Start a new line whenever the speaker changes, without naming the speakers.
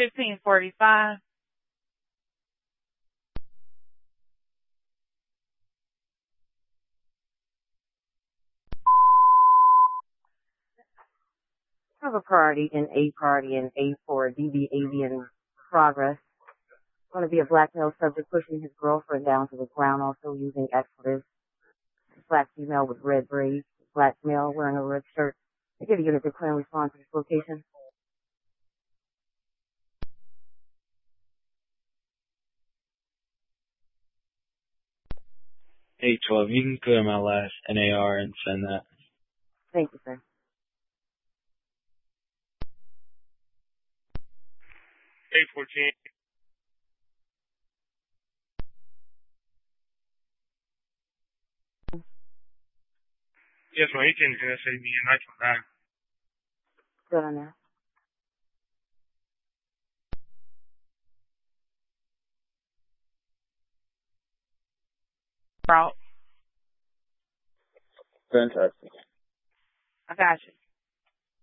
1545.
I have a priority in A for DB Avian Progress. Going to be a black male subject pushing his girlfriend down to the ground, also using expletives. Black female with red braids. Black male wearing a red shirt. I give a unit to clear and respond to this location.
812. You can clear my last NAR and send that.
Thank you, sir.
814. Yes, well, he can save me and I come back.
Good on that.
Route.
Fantastic.
I got you.